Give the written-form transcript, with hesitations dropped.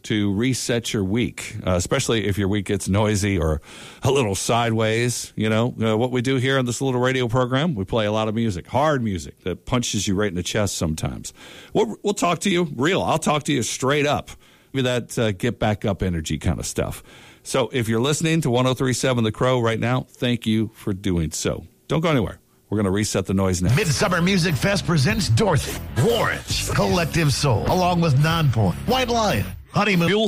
to reset your week, especially if your week gets noisy or a little sideways. What we do here on this little radio program, we play a lot of music, hard music that punches you right in the chest sometimes. We'll talk to you real. I'll talk to you straight up. Maybe that get back up energy kind of stuff. So if you're listening to 103.7 The Crow right now, thank you for doing so. Don't go anywhere. We're going to reset the noise now. Midsummer Music Fest presents Dorothy, Warrants, Collective Soul, along with Nonpoint, White Lion, Honeymoon.